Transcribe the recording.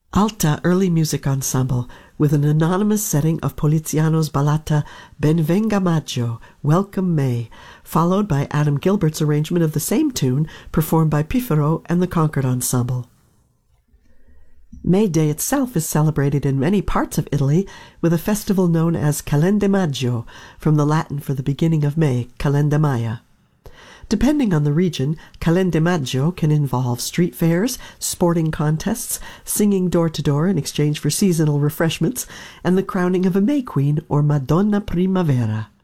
Alta Early Music Ensemble with an anonymous setting of Poliziano's ballata Ben Venga Maggio, Welcome May, followed by Adam Gilbert's arrangement of the same tune performed by Piffero and the Concord Ensemble. May Day itself is celebrated in many parts of Italy with a festival known as Calendemaggio, from the Latin for the beginning of May, Calendamaia. Depending on the region, Calendemaggio can involve street fairs, sporting contests, singing door-to-door in exchange for seasonal refreshments, and the crowning of a May Queen or Madonna Primavera.